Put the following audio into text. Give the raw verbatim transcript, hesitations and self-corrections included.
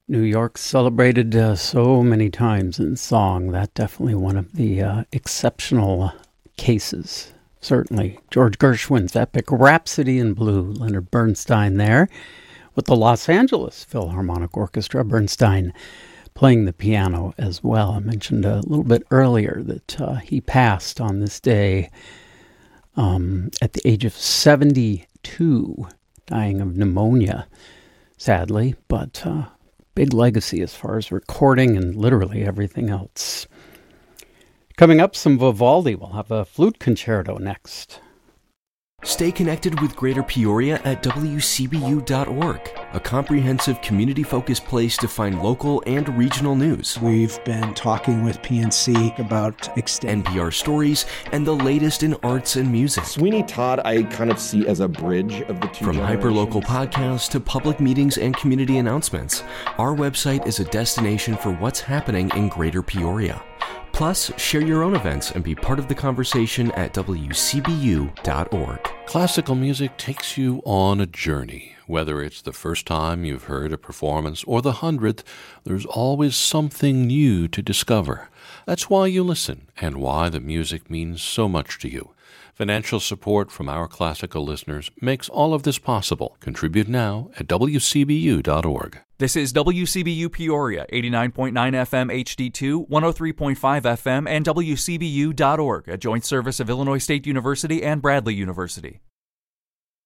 New York celebrated uh, so many times in song. That definitely one of the uh, exceptional cases. Certainly. George Gershwin's epic Rhapsody in Blue. Leonard Bernstein there with the Los Angeles Philharmonic Orchestra. Bernstein playing the piano as well. I mentioned a little bit earlier that uh, he passed on this day um, at the age of seventy-two, dying of pneumonia, sadly, but uh, big legacy as far as recording and literally everything else. Coming up, some Vivaldi. We'll have a flute concerto next. Stay connected with Greater Peoria at W C B U dot org, a comprehensive community-focused place to find local and regional news. We've been talking with P N C about extending N P R stories and the latest in arts and music. Sweeney Todd I kind of see as a bridge of the two From hyperlocal podcasts to public meetings and community announcements, our website is a destination for what's happening in Greater Peoria. Plus, share your own events and be part of the conversation at W C B U dot org. Classical music takes you on a journey. Whether it's the first time you've heard a performance or the hundredth, there's always something new to discover. That's why you listen and why the music means so much to you. Financial support from our classical listeners makes all of this possible. Contribute now at W C B U dot org. This is W C B U Peoria, eighty-nine point nine F M H D two, one oh three point five F M, and W C B U dot org, a joint service of Illinois State University and Bradley University.